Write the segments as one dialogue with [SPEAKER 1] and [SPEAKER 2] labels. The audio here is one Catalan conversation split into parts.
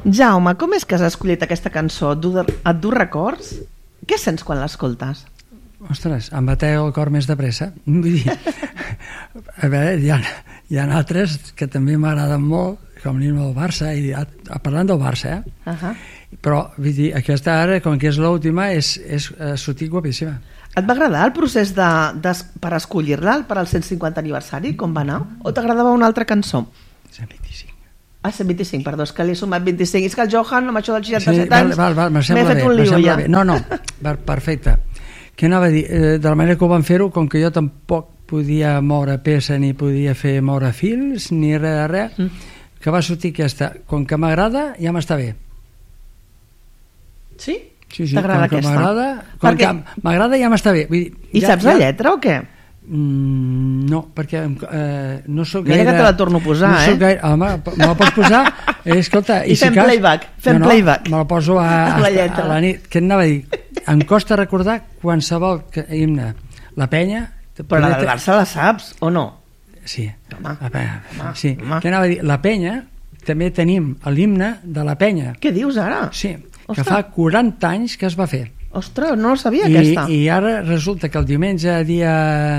[SPEAKER 1] Jaume, com és que has escollit aquesta cançó? Et du records? Què sents quan l'escoltes?
[SPEAKER 2] Ostres, em batega el cor més de pressa. Vull dir, a veure, hi ha altres que també m'agraden molt, com l'himne del Barça, i parlant del Barça, però vull dir, aquesta ara, com que és l'última, és sortit guapíssima.
[SPEAKER 1] Et va agradar el procés per escollir-la per al 150 aniversari, com va anar? O t'agradava una altra cançó?
[SPEAKER 2] 125.
[SPEAKER 1] Ah, 125, perdó, és que li he sumat 25. És que el Johan, amb això dels 67 anys,
[SPEAKER 2] m'he
[SPEAKER 1] fet un lío ja.
[SPEAKER 2] No, perfecte. Què anava a dir? De la manera que ho van fer-ho, com que jo tampoc podia moure peça, ni podia moure fils, ni res de res, que va sortir aquesta. Com que m'agrada, ja m'està bé.
[SPEAKER 1] Sí?
[SPEAKER 2] Sí,
[SPEAKER 1] t'agrada aquesta?
[SPEAKER 2] Com que m'agrada, ja m'està bé. Vull dir,
[SPEAKER 1] i saps la lletra o què?
[SPEAKER 2] No, perquè no soc gaire...
[SPEAKER 1] Mira que te la torno a posar,
[SPEAKER 2] no soc gaire... Home, me la pots posar? Escolta,
[SPEAKER 1] I fem playback.
[SPEAKER 2] Me la poso a la nit. Què anava a dir? Em costa recordar qualsevol himne. La Penya...
[SPEAKER 1] Però la del Barça la saps, o no?
[SPEAKER 2] Sí. Sí. Què anava a dir? La Penya, també tenim l'himne de la Penya.
[SPEAKER 1] Què dius ara?
[SPEAKER 2] Sí, que fa 40 anys que es va fer.
[SPEAKER 1] Ostres, no la sabia aquesta.
[SPEAKER 2] I ara resulta que el diumenge, dia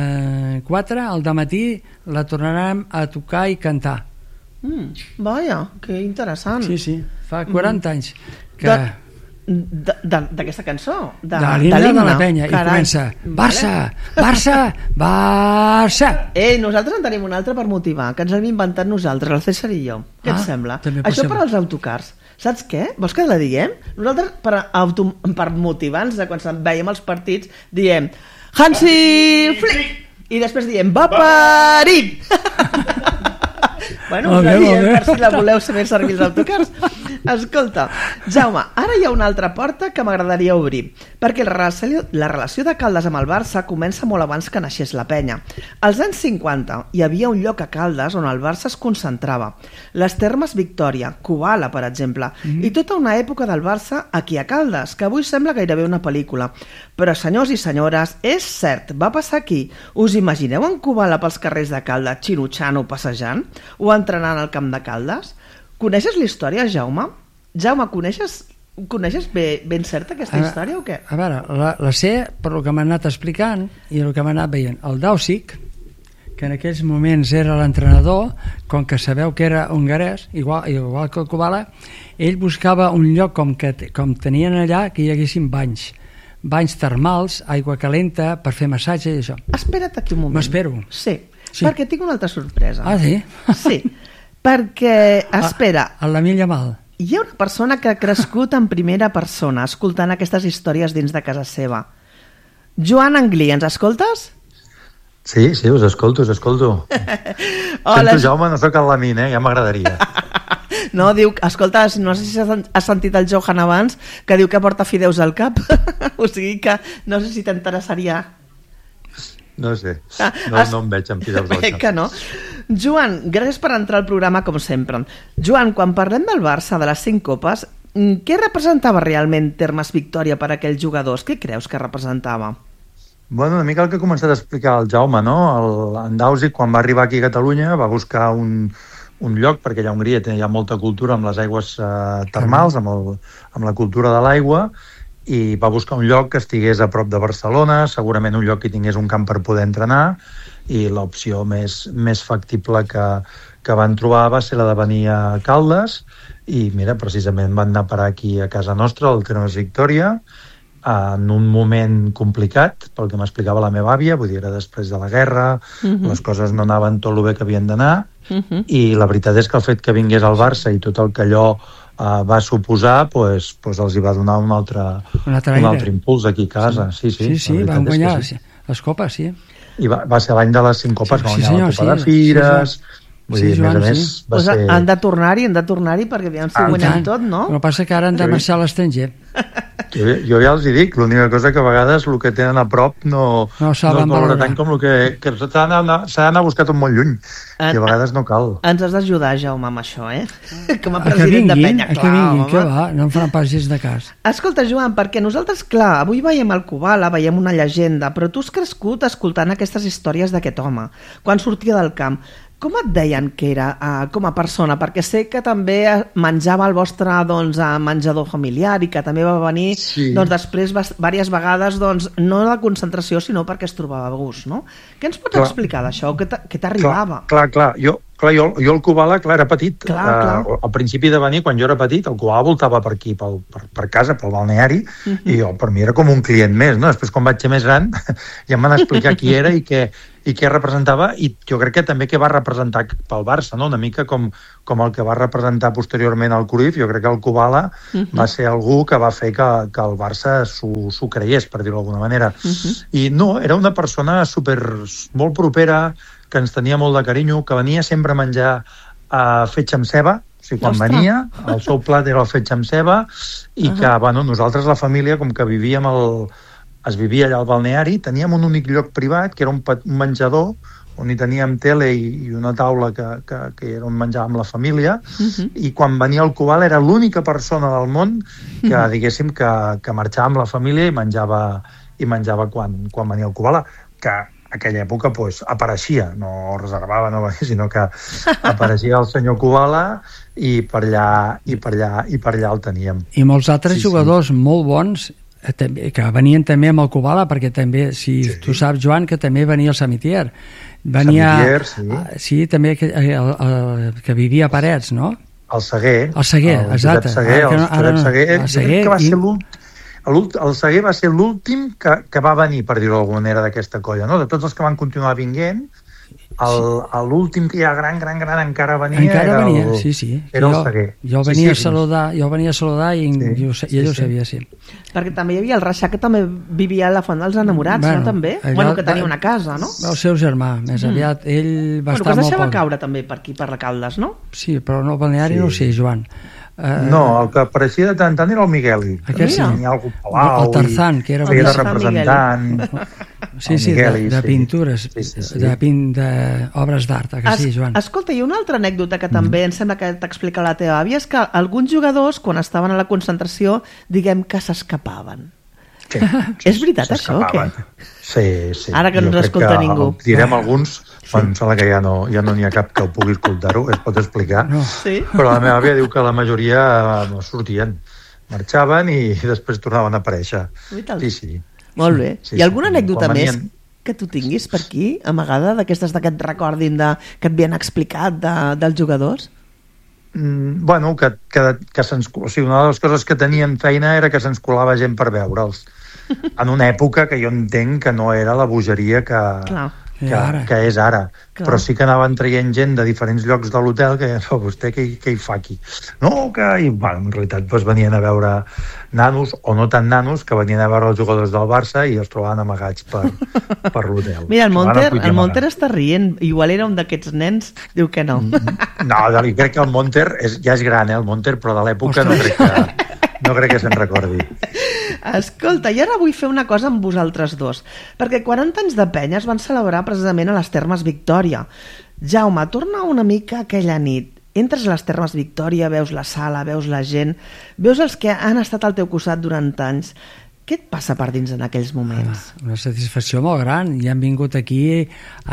[SPEAKER 2] 4, al dematí, la tornarem a tocar i cantar.
[SPEAKER 1] Vaja, que interessant.
[SPEAKER 2] Sí, fa 40 anys que...
[SPEAKER 1] D'aquesta cançó?
[SPEAKER 2] De l'himne de la Penya. I comença Barça, Barça, Barça.
[SPEAKER 1] Nosaltres en tenim una altra per motivar, que ens hem inventat nosaltres, el César i jo. Què et sembla? Això per als autocars. Saps què? Vols que la diguem? Nosaltres, per motivar-nos de quan veiem els partits, diem Hansi Flick! I després diem Vaparit! Bueno, us la diem per si la voleu saber servir els autocars. Escolta, Jaume, ara hi ha una altra porta que m'agradaria obrir, perquè la relació de Caldes amb el Barça comença molt abans que naixés la Penya. Als anys 50 hi havia un lloc a Caldes on el Barça es concentrava, les Termes Victòria, Kubala, per exemple, i tota una època del Barça aquí a Caldes, que avui sembla gairebé una pel·lícula. Però, senyors i senyores, és cert, va passar aquí. Us imagineu en Kubala pels carrers de Caldes, xinutxant o passejant? O entrenant al camp de Caldes? Coneixes la història, Jaume? Jaume, coneixes ben certa aquesta història o què?
[SPEAKER 2] A veure, la sé per el que m'ha anat explicant i el que m'ha anat veient. El Dausic, que en aquells moments era l'entrenador, com que sabeu que era hongarès, igual que el Kubala, ell buscava un lloc com tenien allà, que hi haguessin banys termals, aigua calenta, per fer massatge i això.
[SPEAKER 1] Espera't aquí un moment.
[SPEAKER 2] M'espero.
[SPEAKER 1] Sí, perquè tinc una altra sorpresa.
[SPEAKER 2] Ah, sí?
[SPEAKER 1] Sí, perquè, espera...
[SPEAKER 2] A la milla mal.
[SPEAKER 1] Hi ha una persona que ha crescut en primera persona, escoltant aquestes històries dins de casa seva. Joan Anglí, ens escoltes?
[SPEAKER 3] Sí, us escolto. Sento, Jaume, no soc el Lamin, ja m'agradaria.
[SPEAKER 1] No, diu, escolta, no sé si has sentit el Johan abans, que diu que porta fideus al cap. O sigui que no sé si t'interessaria.
[SPEAKER 3] No sé, no em veig amb fideus al cap.
[SPEAKER 1] Que no. Joan, gràcies per entrar al programa, com sempre. Joan, quan parlem del Barça, de les 5 copes, què representava realment Termes Victòria per a aquells jugadors? Què creus que representava?
[SPEAKER 3] Bueno, una mica el que ha començat a explicar el Jaume, no? En Dausic, quan va arribar aquí a Catalunya, va buscar un lloc, perquè allà a Hongria hi ha molta cultura amb les aigües termals, amb la cultura de l'aigua, i va buscar un lloc que estigués a prop de Barcelona, segurament un lloc que tingués un camp per poder entrenar, i l'opció més factible que van trobar va ser la de venir a Caldes, i mira, precisament van anar a parar aquí a casa nostra, al Termes Victòria, en un moment complicat, pel que m'explicava la meva àvia, vull dir, era després de la guerra, les coses no anaven tot el bé que havien d'anar, i la veritat és que el fet que vingués al Barça i tot el que allò va suposar, pues els hi va donar un altre impuls aquí a casa. Sí,
[SPEAKER 2] van guanyar les copes, sí.
[SPEAKER 3] I va ser l'any de les 5 copes, va guanyar la Copa de Fires... Vull dir, a més, va ser...
[SPEAKER 1] Han de tornar-hi perquè aviam si guanyem tot, no?
[SPEAKER 2] Però passa que ara han de marxar a l'estranger.
[SPEAKER 3] Jo ja els hi dic, l'única cosa que a vegades el que tenen a prop no es valora tant com el que s'ha d'anar a buscar tot molt lluny, i a vegades no cal.
[SPEAKER 1] Ens has d'ajudar, Jaume, amb això, com a president de Penya, clar,
[SPEAKER 2] que vinguin, que va, no em faran pas gens de cas.
[SPEAKER 1] Escolta, Joan, perquè nosaltres, clar, avui veiem el Kubala, veiem una llegenda, però tu has crescut escoltant aquestes històries d'aquest home, quan sortia del camp. Com et deien que era com a persona? Perquè sé que també menjava el vostre menjador familiar i que també va venir després diverses vegades, no a la concentració, sinó perquè es trobava a gust, no? Què ens pots explicar d'això? Què t'arribava?
[SPEAKER 3] Clar, jo el Kubala, era petit. Al principi de venir, quan jo era petit, el Kubala voltava per aquí, per casa, pel balneari, i per mi era com un client més, no? Després, quan vaig ser més gran, ja em van explicar qui era i què representava, i jo crec que també què va representar pel Barça, no? Una mica com el que va representar posteriorment el Cruyff. Jo crec que el Kubala va ser algú que va fer que el Barça s'ho creiés, per dir-ho d'alguna manera. I no, era una persona molt propera, que ens tenia molt de carinyo, que venia sempre a menjar fetge amb ceba. O sigui, quan venia, el seu plat era el fetge amb ceba, i que, nosaltres, la família, com que es vivia allà al balneari, teníem un únic lloc privat, que era un menjador, on hi teníem tele i una taula que era on menjàvem la família, i quan venia el Kubala era l'única persona del món que, diguéssim, que marxava amb la família i menjava quan venia el Kubala, que aquella època apareixia, no reservava, sinó que apareixia el senyor Kubala i per allà el teníem.
[SPEAKER 2] I molts altres jugadors molt bons que venien també amb el Kubala, perquè també, tu saps, Joan, que també venia el Samitier. Sí, també que vivia a Parets, no?
[SPEAKER 3] El Seguer.
[SPEAKER 2] El Seguer, exacte.
[SPEAKER 3] El Seguer, que va ser l'últim. El Seguer va ser l'últim que va venir, per dir-ho d'alguna manera, d'aquesta colla, no? De tots els que van continuar vinguent, l'últim que ja gran encara venia era el Seguer.
[SPEAKER 2] Jo venia a saludar i ell ho sabia, sí.
[SPEAKER 1] Perquè també hi havia el Reixac, que també vivia a la Font dels Enamorats, no? També? Que tenia una casa, no?
[SPEAKER 2] El seu germà, més aviat, ell va estar molt poc.
[SPEAKER 1] Que es deixava caure també per aquí, per la Caldes, no?
[SPEAKER 2] Sí, però no, el balneari no ho sé, Joan.
[SPEAKER 3] No, el que apareixia de tant en tant era el Migueli.
[SPEAKER 2] Tenia
[SPEAKER 3] algun palau,
[SPEAKER 2] el Tarzan, que era
[SPEAKER 3] feia de representant.
[SPEAKER 2] Sí, de pintures, d'obres d'art, que sí, Joan?
[SPEAKER 1] Escolta, hi ha una altra anècdota que també em sembla que t'explica la teva àvia, és que alguns jugadors, quan estaven a la concentració, diguem que s'escapaven. És veritat això o què?
[SPEAKER 3] Sí.
[SPEAKER 1] Ara que no ens escolta ningú.
[SPEAKER 3] Direm alguns, em sembla que ja no n'hi ha cap que ho pugui escoltar-ho, es pot explicar, però la meva àvia diu que la majoria no sortien, marxaven i després tornaven a aparèixer. Sí.
[SPEAKER 1] Molt bé. Hi ha alguna anècdota més que tu tinguis per aquí, amagada, d'aquestes d'aquest recòrding que et havien explicat dels jugadors?
[SPEAKER 3] Bueno, una de les coses que tenien feina era que se'ns colava gent per veure'ls, en una època que jo entenc que no era la bogeria que és ara. Però sí que anaven traient gent de diferents llocs de l'hotel que deien, vostè què hi fa aquí? No, en realitat venien a veure nanos, o no tan nanos, que venien a veure els jugadors del Barça i els trobaven amagats per l'hotel.
[SPEAKER 1] Mira, el Monter està rient, igual era un d'aquests nens, diu que no.
[SPEAKER 3] No, crec que el Monter ja és gran, el Monter, però de l'època no crec que se'n recordi.
[SPEAKER 1] Escolta, i ara vull fer una cosa amb vosaltres dos, perquè 40 anys de penya es van celebrar precisament a les Termes Victòria. Jaume, torna una mica aquella nit. Entres a les Termes Victòria, veus la sala, veus la gent, veus els que han estat al teu costat durant anys. Què et passa per dins en aquells moments?
[SPEAKER 2] Una satisfacció molt gran. I han vingut aquí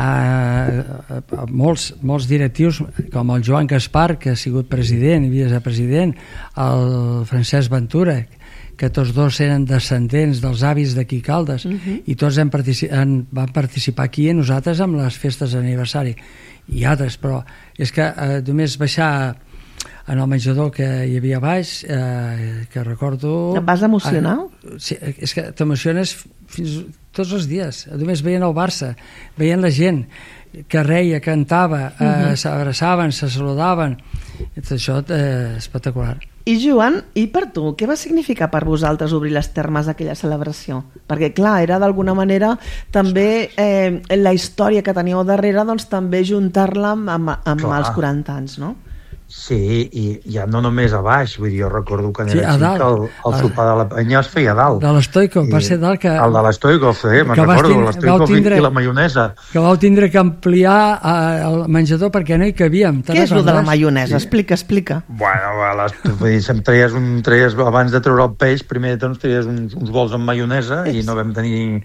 [SPEAKER 2] molts directius, com el Joan Gaspar, que ha sigut president i vicepresident, el Francesc Ventura, que tots dos eren descendents dels avis d'aquí Caldes, i tots van participar aquí i nosaltres amb les festes d'aniversari i altres, però és que només baixar en el menjador que hi havia a baix, que recordo...
[SPEAKER 1] Et vas emocionar?
[SPEAKER 2] Sí, és que t'emociones tots els dies. Només veient el Barça, veient la gent que reia, cantava, s'abraçaven, se saludaven. Tot això és espectacular.
[SPEAKER 1] I Joan, i per tu, què va significar per vosaltres obrir les termes d'aquella celebració? Perquè clar, era d'alguna manera també la història que teníeu darrere, doncs també juntar-la amb els 40 anys, no?
[SPEAKER 3] Sí, i ja no només a baix, vull dir, jo recordo que
[SPEAKER 2] Sí,
[SPEAKER 3] era xic, el sopar de la penya es feia a dalt.
[SPEAKER 2] De l'Stoikov, va ser dalt que...
[SPEAKER 3] El de l'Stoikov, me'n recordo, l'Stoikov i la maionesa.
[SPEAKER 2] Que vau tindre que ampliar el menjador perquè no hi cabíem.
[SPEAKER 1] Què és el de la maionesa? Sí. Explica.
[SPEAKER 3] Bueno, vull dir, sempre treies, abans de treure el peix, primer de tot treies uns bols amb maionesa i no vam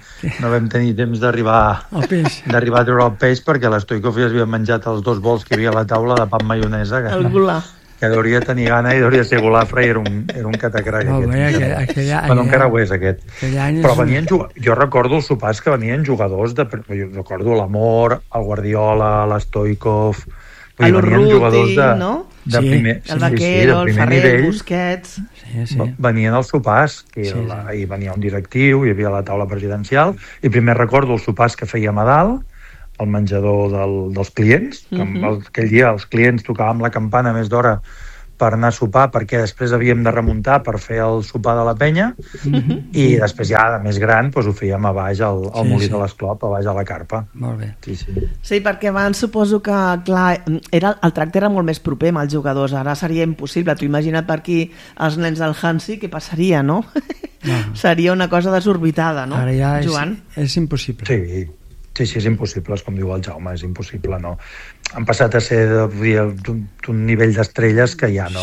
[SPEAKER 3] tenir temps d'arribar a treure el peix perquè l'Stoikov ja havia menjat els 2 bols que hi havia a la taula de pa amb maionesa. Que hauria de tenir gana i hauria de ser golafre i era un catacrac bueno, encara ho és aquest però venien jo recordo els sopars que venien jugadors jo recordo l'Amor, el Guardiola, l'Stoikov venien jugadors de primer,
[SPEAKER 1] el Vaquero, el Ferrer, el Busquets
[SPEAKER 3] venien els sopars i venia un directiu, hi havia la taula presidencial i primer recordo els sopars que fèiem a dalt al menjador dels clients, que aquell dia els clients tocàvem la campana més d'hora per anar a sopar, perquè després havíem de remuntar per fer el sopar de la penya, i després ja, de més gran, doncs ho fèiem a baix al Molí de l'Esclop, a baix a la carpa.
[SPEAKER 2] Molt bé.
[SPEAKER 1] Sí, perquè abans suposo que, clar, el tracte era molt més proper amb els jugadors, ara seria impossible. Tu imagina't per aquí els nens del Hansi, què passaria, no? Seria una cosa desorbitada, no, Joan?
[SPEAKER 2] Ara ja és impossible.
[SPEAKER 3] Sí, és impossible, és com diu el Jaume, és impossible, no. Han passat a ser d'un nivell d'estrelles que ja no,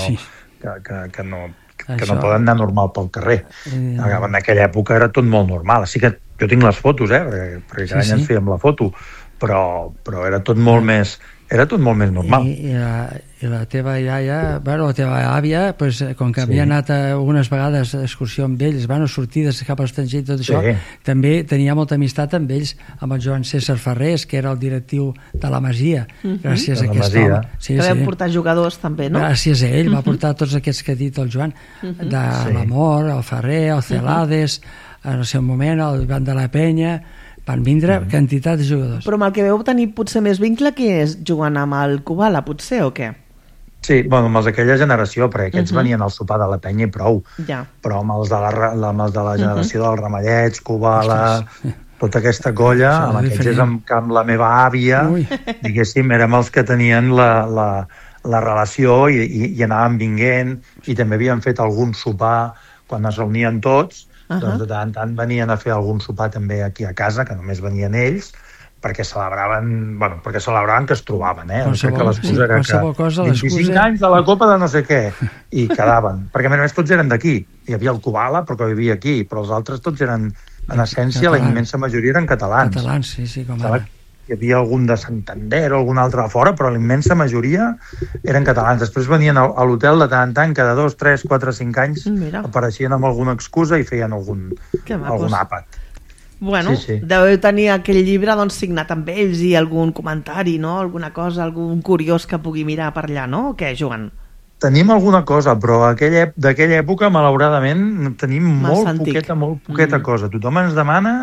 [SPEAKER 3] que no poden anar normal pel carrer. En aquella època era tot molt normal. Així que jo tinc les fotos, perquè cada any ens fèiem la foto, però era tot molt més normal.
[SPEAKER 2] I la teva iaia, la teva àvia, com que havia anat algunes vegades d'excursió amb ells, sortides cap a l'estranger i tot això, també tenia molta amistat amb ells, amb el Joan César Ferrés, que era el directiu de la Masia, gràcies a aquest home.
[SPEAKER 1] Que vam portar jugadors també, no?
[SPEAKER 2] Gràcies a ell, va portar tots aquests que ha dit el Joan, de l'Amor, el Ferrer, el Celades, en el seu moment, el Ivan de la Penya, van vindre quantitat de jugadors.
[SPEAKER 1] Però amb el que veu tenir potser més vincle, qui és? Jugant amb el Kubala, potser, o què?
[SPEAKER 3] Sí, amb els d'aquella generació, perquè aquests venien al sopar de la penya i prou. Però amb els de la generació del Ramallets, Kubala, tota aquesta colla, amb aquests és amb la meva àvia, diguéssim, érem els que tenien la relació i anàvem vinguent, i també havíem fet algun sopar quan es reunien tots, doncs de tant en tant venien a fer algun sopar també aquí a casa, que només venien ells, perquè celebraven que es trobaven, l'excusa era que 25 anys de la Copa de no sé què, i quedaven, perquè a més tots eren d'aquí, hi havia el Kubala però que vivia aquí, però els altres tots eren en essència, la immensa majoria eren catalans.
[SPEAKER 2] Sí, com ara.
[SPEAKER 3] Hi havia algun de Santander o algun altre de fora, però la immensa majoria eren catalans. Després venien a l'hotel de tant en tant, cada 2, 3, 4, 5 anys, apareixien amb alguna excusa i feien algun àpat.
[SPEAKER 1] Bueno, deveu tenir aquell llibre signat amb ells i algun comentari, no? Alguna cosa, algun curiós que pugui mirar per allà, no? O què, Joan?
[SPEAKER 3] Tenim alguna cosa, però d'aquella època, malauradament, tenim molt poqueta cosa. Tothom ens demana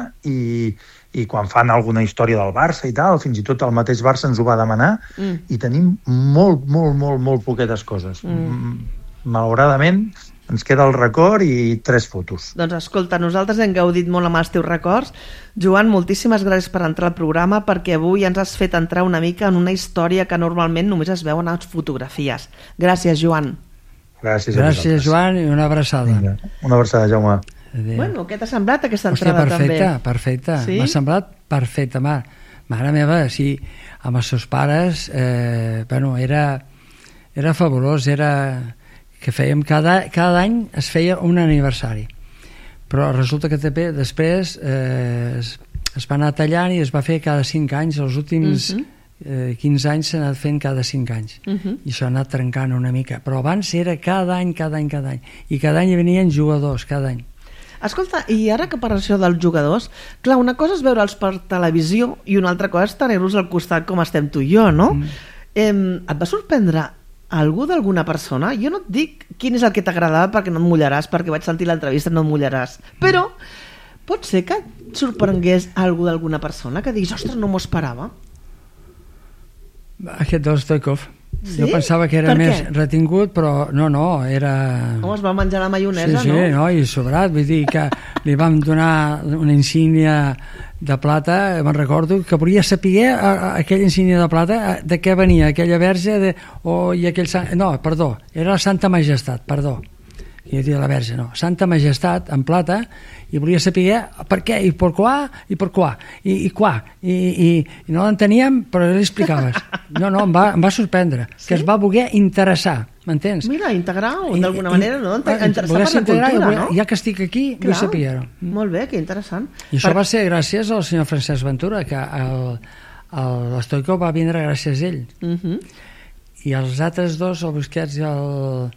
[SPEAKER 3] i quan fan alguna història del Barça i tal, fins i tot el mateix Barça ens ho va demanar, i tenim molt poquetes coses. Malauradament, ens queda el record i 3 fotos.
[SPEAKER 1] Doncs escolta, nosaltres hem gaudit molt amb els teus records. Joan, moltíssimes gràcies per entrar al programa, perquè avui ens has fet entrar una mica en una història que normalment només es veu en les fotografies. Gràcies, Joan.
[SPEAKER 2] Gràcies, Joan, i una abraçada.
[SPEAKER 3] Una abraçada, Jaume.
[SPEAKER 1] Bueno, què t'ha semblat aquesta entrada també?
[SPEAKER 2] Perfecta. M'ha semblat perfecta. Mare meva, sí, amb els seus pares, era fabulós, que fèiem cada any es feia un aniversari, però resulta que també després es va anar tallant i es va fer cada 5 anys. Els últims 15 anys s'ha anat fent cada 5 anys i això ha anat trencant una mica, però abans era cada any, i cada any hi venien jugadors, cada any.
[SPEAKER 1] Escolta, i ara que parles això dels jugadors, clar, una cosa és veure'ls per televisió i una altra cosa és tenir-los al costat com estem tu i jo, no? Et va sorprendre algú d'alguna persona? Jo no et dic quin és el que t'agradava perquè no et mullaràs, perquè vaig sentir l'entrevista, no et mullaràs, però pot ser que et sorprengués algú d'alguna persona que diguis, ostres, no m'ho esperava.
[SPEAKER 2] Aquest del Stoikov. Sí? Jo pensava que era més retingut, però no, era...
[SPEAKER 1] Home, es va menjar la maionesa, no?
[SPEAKER 2] Sí, no, i sobrat, vull dir que li vam donar una insígnia de plata, me'n recordo, que volia saber aquella insígnia de plata de què venia, aquella verge era la Santa Majestat, perdó, i dir la verge, no, Santa Majestat en plata, i volia saber per què, i per quoi, i no l'enteníem, però li explicaves. No, em va sorprendre, que es va voler interessar, m'entens?
[SPEAKER 1] Mira, integrar, d'alguna manera, no? Interessar per la cultura, no?
[SPEAKER 2] Ja que estic aquí, vull saber-ho.
[SPEAKER 1] Molt bé, que interessant.
[SPEAKER 2] I això va ser gràcies al senyor Francesc Ventura, que l'Stoico va vindre gràcies a ell. I els altres dos, el Busquets i el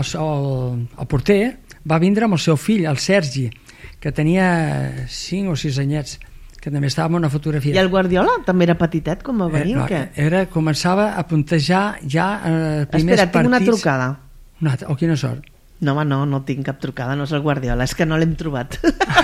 [SPEAKER 2] porter, va vindre amb el seu fill, el Sergi, que tenia 5 o 6 anyets, que també estava en una fotografia.
[SPEAKER 1] I el Guardiola també era petitet, com va venir, o què?
[SPEAKER 2] Començava a puntejar ja primers partits.
[SPEAKER 1] Espera, tinc una trucada.
[SPEAKER 2] Oh, quina sort.
[SPEAKER 1] No, home, no tinc cap trucada, no és el Guardiola, és que no l'hem trobat.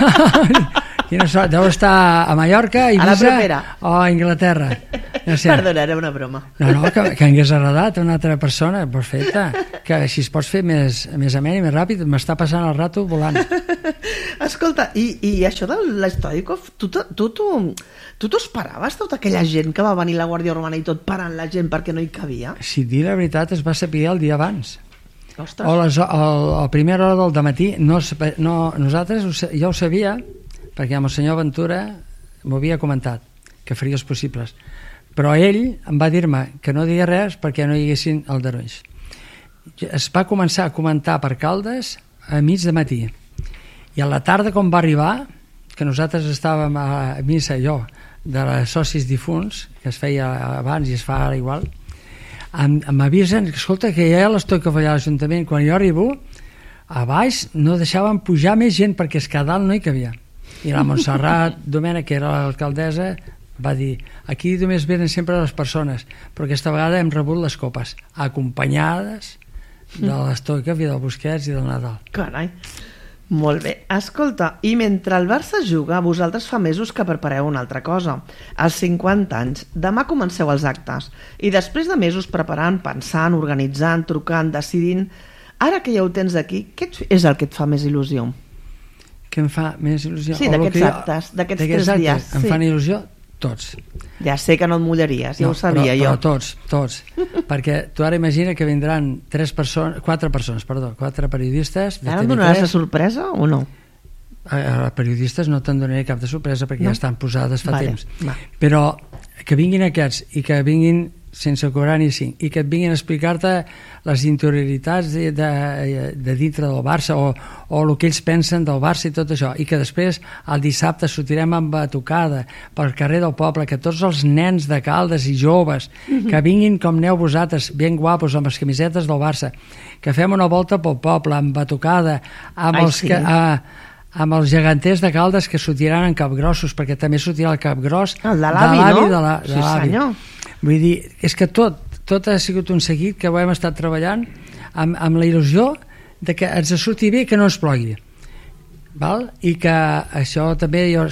[SPEAKER 2] Quina sort, deu estar a Mallorca, Eivissa o a Anglaterra. No sé.
[SPEAKER 1] Perdona, era una broma.
[SPEAKER 2] No, que hagués agradat a una altra persona, perfecte, que així es pots fer més amè i més ràpid, m'està passant el rato volant.
[SPEAKER 1] Escolta, i això de l'Stoikov, tu t'ho esperaves, tota aquella gent que va venir la Guàrdia Romana i tot parant la gent perquè no hi cabia?
[SPEAKER 2] Si dir la veritat, es va saber el dia abans.
[SPEAKER 1] Ostres.
[SPEAKER 2] O a primera hora del matí, nosaltres ja ho sabia, perquè amb el senyor Ventura m'ho havia comentat, que faria els possibles. Però ell em va dir-me que no diria res perquè no hi haguessin aldarulls. Es va començar a comentar per Caldes a mig de matí. I a la tarda, com va arribar, que nosaltres estàvem a missa, jo, de les socis difunts, que es feia abans i es fa ara igual, m'avisen, escolta, que ja l'Stoikov allà a l'Ajuntament, quan jo arribo, a baix no deixaven pujar més gent perquè és que a dalt no hi cabia. I la Montserrat Domènech, que era l'alcaldessa, va dir, aquí només venen sempre les persones, però aquesta vegada hem rebut les copes, acompanyades de l'Stoikov i del Busquets i del Nadal.
[SPEAKER 1] Carai, molt bé. Escolta, i mentre el Barça juga, vosaltres fa mesos que prepareu una altra cosa. Als 50 anys, demà comenceu els actes, i després de mesos preparant, pensant, organitzant, trucant, decidint, ara que ja ho tens aquí, què és el que et fa més il·lusió?
[SPEAKER 2] Què em fa més il·lusió?
[SPEAKER 1] Sí, d'aquests actes, d'aquests 3 dies.
[SPEAKER 2] Em fan il·lusió tots.
[SPEAKER 1] Ja sé que no et mulleries, ja ho sabia jo.
[SPEAKER 2] Però tots. Perquè tu ara imagina que vindran 4 periodistes.
[SPEAKER 1] Ara em donaràs la sorpresa o no?
[SPEAKER 2] A periodistes no te'n donaré cap de sorpresa perquè ja estan posades fa temps. Però que vinguin aquests i que vinguin sense cobrar ni 5 i que et vinguin a explicar-te les interioritats de dintre del Barça o el que ells pensen del Barça i tot això, i que després el dissabte sortirem amb batucada pel carrer del poble, que tots els nens de Caldes i joves que vinguin com aneu vosaltres, ben guapos amb les camisetes del Barça, que fem una volta pel poble amb batucada amb els geganters de Caldes que sortiran en capgrossos, perquè també sortirà el capgros
[SPEAKER 1] de l'avi, no?
[SPEAKER 2] Sí, senyor. Vull dir, és que tot ha sigut un seguit que ho hem estat treballant amb la il·lusió de que ens surti bé, que no ens plogui, val? I que això també hi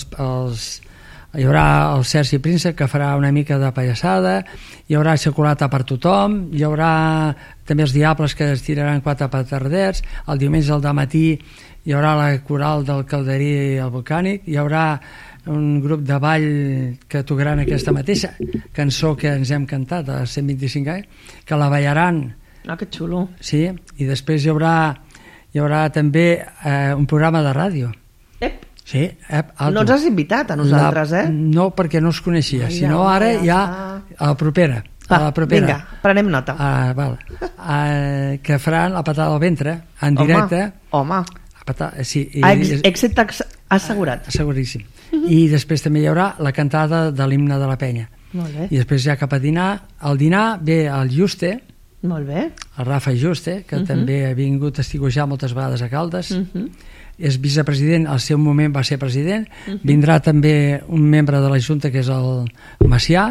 [SPEAKER 2] haurà el Sergi Príncep, que farà una mica de pallassada, hi haurà xocolata per tothom, hi haurà també els diables que es tiraran 4 petardets, el diumenge al dematí hi haurà la coral del Calderí i el Volcànic, hi haurà un grup de ball que tocaran aquesta mateixa cançó que ens hem cantat a 125 anys, que la ballaran.
[SPEAKER 1] Que xulo. Sí,
[SPEAKER 2] i després hi haurà també un programa de ràdio. Sí,
[SPEAKER 1] no ens has invitat a nosaltres,
[SPEAKER 2] No, perquè no els coneixia, sinó ara ja a la propera.
[SPEAKER 1] Vinga, prenem nota.
[SPEAKER 2] Que faran la patada al ventre en directe.
[SPEAKER 1] Home.
[SPEAKER 2] Sí,
[SPEAKER 1] èxit assegurat.
[SPEAKER 2] Asseguríssim. I després també hi haurà la cantada de l'himne de la penya.
[SPEAKER 1] Molt bé.
[SPEAKER 2] I després ja cap a dinar. Al dinar ve el Juste,
[SPEAKER 1] molt bé,
[SPEAKER 2] el Rafa Juste, que també ha vingut a estigojar moltes vegades a Caldes. És vicepresident, al seu moment va ser president. Vindrà també un membre de la Junta, que és el Macià.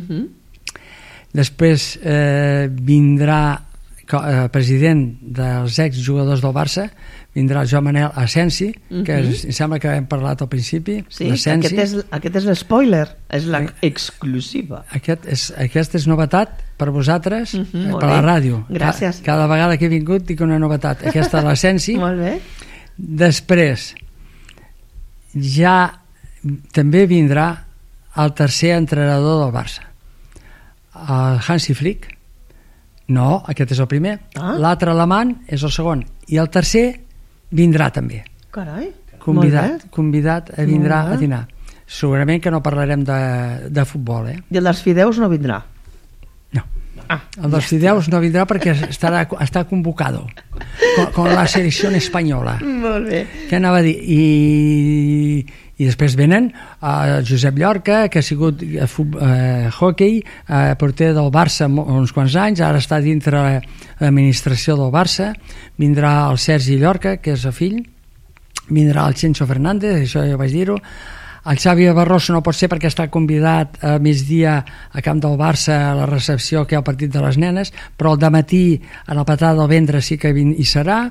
[SPEAKER 2] Després vindrà president dels exjugadors del Barça, vindrà el Joan Manel Asensi, que em sembla que hem parlat al principi.
[SPEAKER 1] Sí, aquest és l'espoiler, és l'exclusiva.
[SPEAKER 2] Aquesta és novetat per vosaltres, per la ràdio.
[SPEAKER 1] Gràcies.
[SPEAKER 2] Cada vegada que he vingut dic una novetat. Aquesta és l'Asensi.
[SPEAKER 1] Molt bé.
[SPEAKER 2] Després ja també vindrà el tercer entrenador del Barça, el Hansi Flick. No, aquest és el primer. L'altre alemany és el segon. I el tercer vindrà també.
[SPEAKER 1] Carai,
[SPEAKER 2] convidat a vindrà a dinar. Segurament que no parlarem de futbol,
[SPEAKER 1] I el dels fideus no vindrà?
[SPEAKER 2] No. El dels fideus no vindrà perquè està convocado con la selecció espanyola.
[SPEAKER 1] Molt bé.
[SPEAKER 2] Què anava a dir? I després venen Josep Llorca, que ha sigut hockey, porter del Barça uns quants anys, ara està dintre l'administració del Barça. Vindrà el Sergi Llorca, que és el fill, vindrà el Chencho Fernández, això ja vaig dir-ho. El Xavi Barroso no pot ser perquè està convidat a migdia a camp del Barça a la recepció que hi ha el partit de les nenes, però al dematí a la patada del vendre sí que hi serà.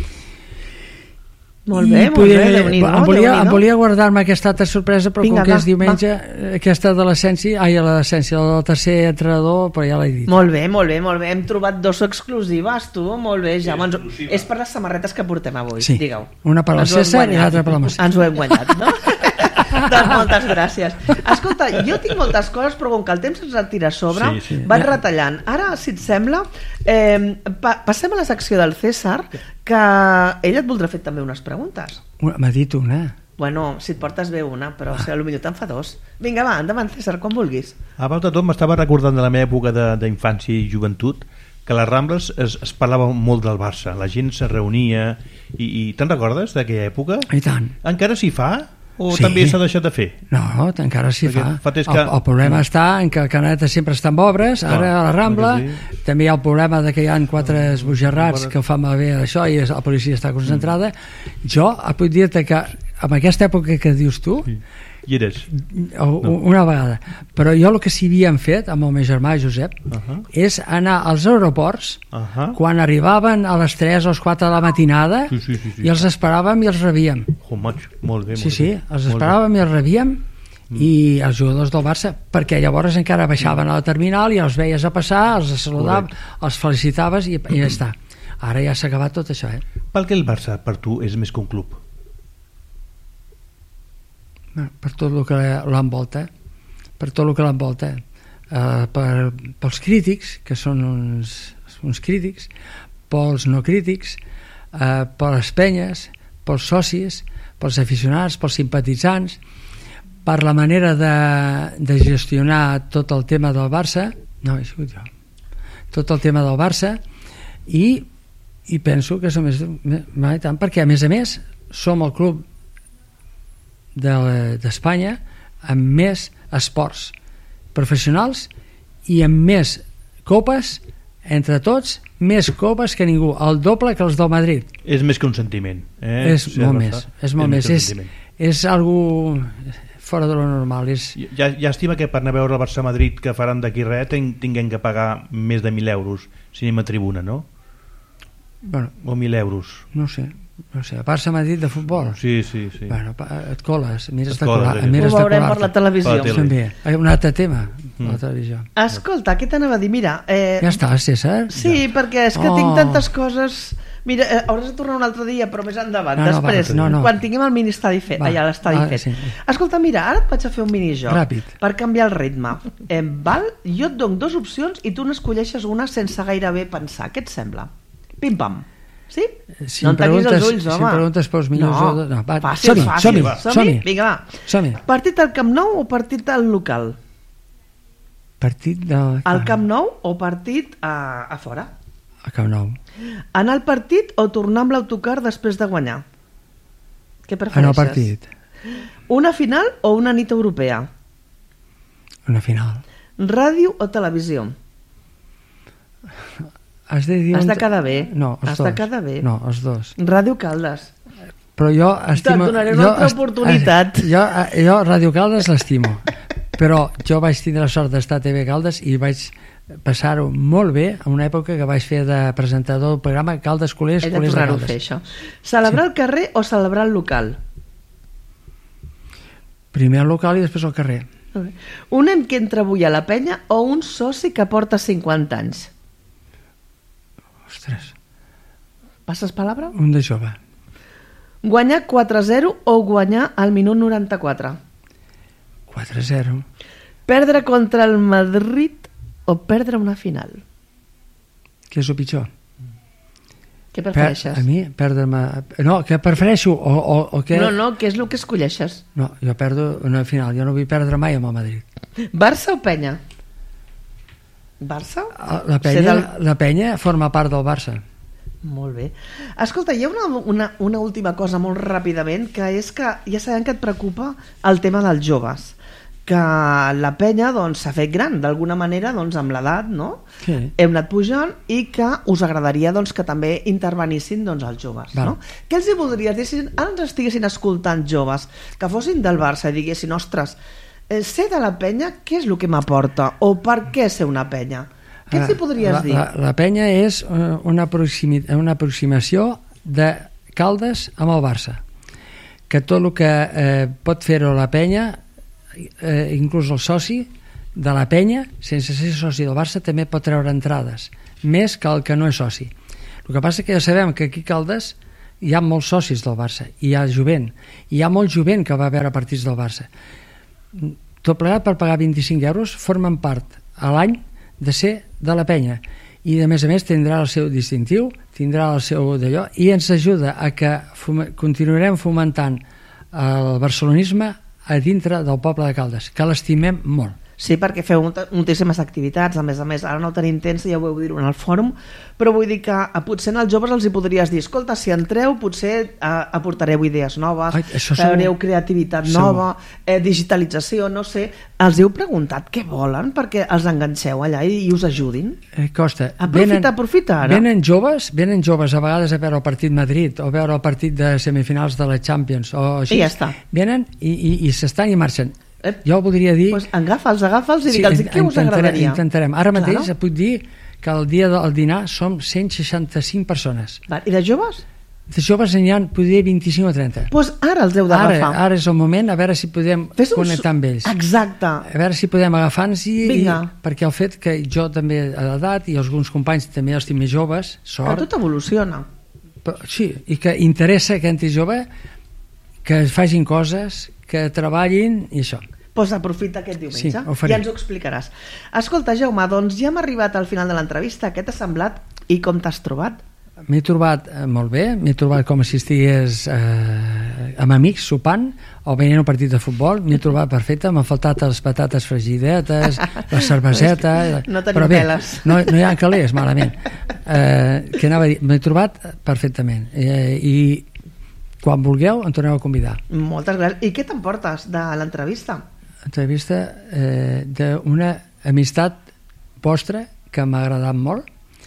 [SPEAKER 1] Molt bé,
[SPEAKER 2] em volia guardar-me aquesta altra sorpresa, però com que és diumenge, aquesta de l'essència del tercer entrenador, però ja l'he dit.
[SPEAKER 1] Molt bé, hem trobat dos exclusives, tu, molt bé, ja. És per les samarretes que portem avui, digueu.
[SPEAKER 2] Una per al César i l'altra per la Mercè.
[SPEAKER 1] Ens ho hem guanyat, no? Doncs moltes gràcies. Escolta, jo tinc moltes coses, però com que el temps ens el tira a sobre, vaig retallant. Ara, si et sembla, passem a la secció del César, que ell et voldrà fer també unes preguntes.
[SPEAKER 2] M'ha dit una.
[SPEAKER 1] Bueno, si et portes bé una, però potser te'n fa dos. Vinga, va, endavant, César, quan vulguis.
[SPEAKER 4] Abans de tot, m'estava recordant de la meva època d'infància i joventut, que a les Rambles es parlava molt del Barça, la gent se reunia, i te'n recordes d'aquella època?
[SPEAKER 2] I tant.
[SPEAKER 4] Encara s'hi fa? O també s'ha deixat de fer?
[SPEAKER 2] No, encara s'hi fa.
[SPEAKER 4] Que...
[SPEAKER 2] El problema està en que Caneta sempre està en obres, ara a la Rambla, també hi ha el problema de que hi ha 4 esbojarrats que ho fan malbé això i la policia està concentrada. Jo puc dir-te que en aquesta època que dius tu,
[SPEAKER 4] hi eres?
[SPEAKER 2] Una vegada, però jo el que sí havíem fet amb el meu germà Josep és anar als aeroports quan arribaven a les 3 o les 4 de la matinada i els esperàvem i els rebíem.
[SPEAKER 4] Molt bé.
[SPEAKER 2] Sí, els esperàvem i els rebíem, i els jugadors del Barça, perquè llavors encara baixaven a la terminal i els veies a passar, els saludaves, els felicitaves i ja està. Ara ja s'ha acabat tot això.
[SPEAKER 4] Per què el Barça per tu és més que un club?
[SPEAKER 2] Per tot el que l'envolta, pels crítics, que són uns crítics, pels no crítics, per les penyes, pels socis, pels aficionats, pels simpatitzants, per la manera de gestionar tot el tema del Barça, i penso que som més tant, perquè a més som el club d'Espanya amb més esports professionals i amb més copes entre tots, més copes que ningú, el doble que els del Madrid.
[SPEAKER 4] És més que un sentiment,
[SPEAKER 2] és molt més, és algo fora de lo normal.
[SPEAKER 4] Llàstima que per anar a veure el Barça-Madrid que faran d'aquí res tinguem que pagar més de 1.000 euros cinema tribuna, no? O 1.000 euros,
[SPEAKER 2] no sé, Barça-Madrid de futbol.
[SPEAKER 4] Sí.
[SPEAKER 2] Bueno, et coles, mires de
[SPEAKER 1] colar. Ho veurem per la televisió.
[SPEAKER 2] També. Un altre tema, la televisió.
[SPEAKER 1] Escolta, què t'anava a dir? Mira...
[SPEAKER 2] Ja està, César?
[SPEAKER 1] Sí, perquè és que tinc tantes coses... Mira, hauràs de tornar un altre dia, però més endavant, després, quan tinguem el mini-estadi fet, allà l'estadi fet. Sí. Escolta, mira, ara et vaig a fer un minijoc.
[SPEAKER 2] Ràpid.
[SPEAKER 1] Per canviar el ritme. Jo et dono 2 opcions i tu n'escolleixes una sense gairebé pensar. Què et sembla? Pim-pam. Sí?
[SPEAKER 2] No em tanquis els ulls, home. Si em preguntes pels millors...
[SPEAKER 1] No, fàcil. Vinga, va.
[SPEAKER 2] Som-hi.
[SPEAKER 1] Partit al Camp Nou o partit al local?
[SPEAKER 2] Partit del...
[SPEAKER 1] Al Camp Nou o partit a fora?
[SPEAKER 2] Al Camp Nou.
[SPEAKER 1] Anar al partit o tornar amb l'autocar després de guanyar? Què prefereixes?
[SPEAKER 2] Anar al partit.
[SPEAKER 1] Una final o una nit europea?
[SPEAKER 2] Una final.
[SPEAKER 1] Ràdio o televisió?
[SPEAKER 2] Has de
[SPEAKER 1] quedar bé.
[SPEAKER 2] No, els dos. No, els dos.
[SPEAKER 1] Ràdio Caldes.
[SPEAKER 2] Però jo estimo...
[SPEAKER 1] Te'n donaré una altra oportunitat.
[SPEAKER 2] Jo Ràdio Caldes l'estimo, però jo vaig tindre la sort d'estar a TV Caldes i vaig passar-ho molt bé en una època que vaig fer de presentador del programa Caldes Culers, Culers de Caldes.
[SPEAKER 1] Fer això. Celebrar al carrer o celebrar al local?
[SPEAKER 2] Primer al local i després al carrer.
[SPEAKER 1] Un nen que entra avui a la penya o un soci que porta 50 anys?
[SPEAKER 2] Ostres.
[SPEAKER 1] Passes palabra?
[SPEAKER 2] Un de jove.
[SPEAKER 1] Guanyar 4-0 o guanyar al minut 94?
[SPEAKER 2] 4-0.
[SPEAKER 1] Perdre contra el Madrid o perdre una final?
[SPEAKER 2] Què és el pitjor?
[SPEAKER 1] Què prefereixes?
[SPEAKER 2] A mi, perdre-me... No, què prefereixo? O què...
[SPEAKER 1] No, què és el que escolleixes?
[SPEAKER 2] No, jo perdo una final. Jo no vull perdre mai amb el Madrid.
[SPEAKER 1] Barça o Penya? Barça?
[SPEAKER 2] La Penya forma part del Barça.
[SPEAKER 1] Molt bé. Escolta, hi ha una última cosa molt ràpidament, que és que ja sabem que et preocupa el tema dels joves, que la penya doncs, s'ha fet gran d'alguna manera doncs, amb l'edat, no?
[SPEAKER 2] Sí.
[SPEAKER 1] Hem anat pujant i que us agradaria doncs, que també intervenissin doncs, els joves, no? Què els hi voldries dir si ara ens estiguessin escoltant joves que fossin del Barça i diguessin, ostres, ser de la penya, què és el que m'aporta? O per què ser una penya? Què els hi podries dir?
[SPEAKER 2] La penya és una aproximació de Caldes amb el Barça, que tot el que pot fer-ho la penya, inclús el soci de la penya, sense ser soci del Barça, també pot treure entrades, més que el que no és soci. El que passa que ja sabem que aquí a Caldes hi ha molts socis del Barça, i hi ha jovent, hi ha molt jovent que va a veure partits del Barça. Tot plegat, per pagar 25 euros, formen part a l'any de ser de la penya, i a més tindrà el seu distintiu, tindrà el seu d'allò, i ens ajuda a que continuarem fomentant el barcelonisme a dintre del poble de Caldes, que l'estimem molt.
[SPEAKER 1] Sí, perquè feu moltíssimes activitats, a més, ara no tenim temps, ja ho heu dit en el fòrum, però vull dir que potser als joves els hi podries dir, escolta, si entreu potser aportareu idees noves, fareu creativitat nova, digitalització, no sé, els heu preguntat què volen perquè els enganxeu allà i us ajudin?
[SPEAKER 2] Costa.
[SPEAKER 1] Aprofita ara.
[SPEAKER 2] Venen joves a vegades a veure el partit Madrid o veure el partit de semifinals de la Champions o així.
[SPEAKER 1] I ja està.
[SPEAKER 2] Venen i s'estan i marxen. Jo voldria dir...
[SPEAKER 1] Pues agafa'ls i digue'ls què us agradaria.
[SPEAKER 2] Intentarem. Ara mateix puc dir que el dia del dinar som 165 persones.
[SPEAKER 1] I de joves?
[SPEAKER 2] De joves n'hi ha, podria dir 25 o 30.
[SPEAKER 1] Doncs ara els heu d'agafar.
[SPEAKER 2] Ara és el moment, a veure si podem connectar amb ells.
[SPEAKER 1] Exacte.
[SPEAKER 2] A veure si podem agafar-nos perquè el fet que jo també a l'edat i alguns companys també estic més joves, sort...
[SPEAKER 1] Que tot evoluciona.
[SPEAKER 2] Sí, i que interessa que entri jove, que facin coses, que treballin i això.
[SPEAKER 1] Doncs aprofita aquest diumenge,
[SPEAKER 2] ja
[SPEAKER 1] ens ho explicaràs. Escolta, Jaume, doncs ja hem arribat al final de l'entrevista. Què t'ha semblat i com t'has trobat?
[SPEAKER 2] M'he trobat molt bé, m'he trobat com si estigués amb amics sopant o veient un partit de futbol, m'he trobat perfecte, m'han faltat les patates fregidetes, la cerveseta...
[SPEAKER 1] No tenim peles.
[SPEAKER 2] No hi ha calés, malament. Què anava a dir? M'he trobat perfectament i quan vulgueu em torneu a convidar.
[SPEAKER 1] Moltes gràcies. I què t'emportes de l'entrevista?
[SPEAKER 2] Entrevista d'una amistat vostra que m'ha agradat molt,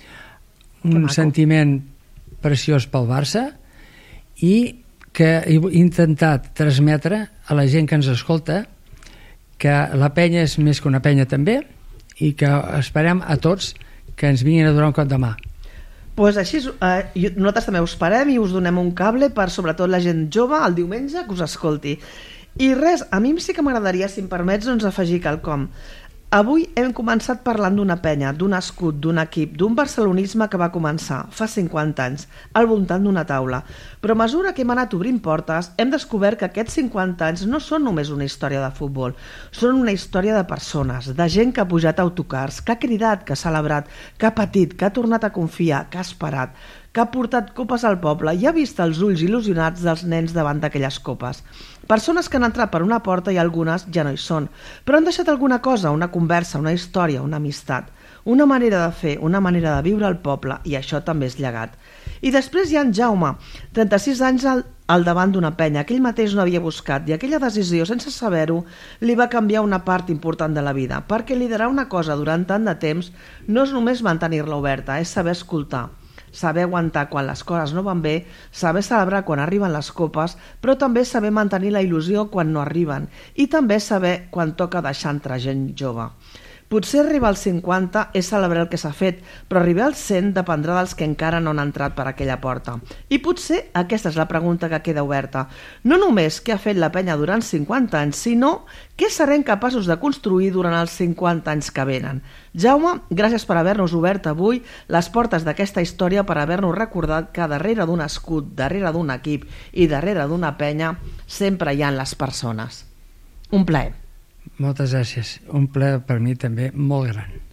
[SPEAKER 2] un sentiment preciós pel Barça i que he intentat transmetre a la gent que ens escolta que la penya és més que una penya també i que esperem a tots que ens vinguin a donar un cop de mà.
[SPEAKER 1] Pues així, nosaltres també us parem i us donem un cable per sobretot la gent jove el diumenge que us escolti. I res, a mi sí que m'agradaria, si em permets, doncs afegir quelcom. Avui hem començat parlant d'una penya, d'un escut, d'un equip, d'un barcelonisme que va començar fa 50 anys al voltant d'una taula. Però a mesura que hem anat obrint portes, hem descobert que aquests 50 anys no són només una història de futbol, són una història de persones, de gent que ha pujat a autocars, que ha cridat, que ha celebrat, que ha patit, que ha tornat a confiar, que ha esperat, que ha portat copes al poble i ha vist els ulls il·lusionats dels nens davant d'aquelles copes. Persones que han entrat per una porta i algunes ja no hi són, però han deixat alguna cosa, una conversa, una història, una amistat, una manera de fer, una manera de viure al poble, i això també és llegat. I després hi ha en Jaume, 36 anys al davant d'una penya que ell mateix no havia buscat, i aquella decisió, sense saber-ho, li va canviar una part important de la vida, perquè liderar una cosa durant tant de temps no és només mantenir-la oberta, és saber escoltar, saber aguantar quan les coses no van bé, saber celebrar quan arriben les copes, però també saber mantenir la il·lusió quan no arriben i també saber quan toca deixar entrar gent jove. Potser arribar als 50 és celebrar el que s'ha fet, però arribar als 100 dependrà dels que encara no han entrat per aquella porta. I potser aquesta és la pregunta que queda oberta. No només què ha fet la penya durant 50 anys, sinó què serem capaços de construir durant els 50 anys que venen. Jaume, gràcies per haver-nos obert avui les portes d'aquesta història, per haver-nos recordat que darrere d'un escut, darrere d'un equip i darrere d'una penya sempre hi ha les persones. Un plaer.
[SPEAKER 2] Moltes gràcies. Un ple per mi també molt gran.